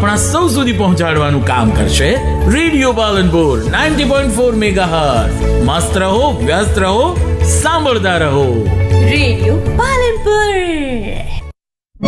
આપણા સૌ સુધી પહોંચાડવાનું કામ કરશે રેડિયો પાલનપુર 90.4 મેગાહર્ટ્ઝ. મસ્ત રહો, વ્યસ્ત રહો, સાંભળતા રહો. રેડિયો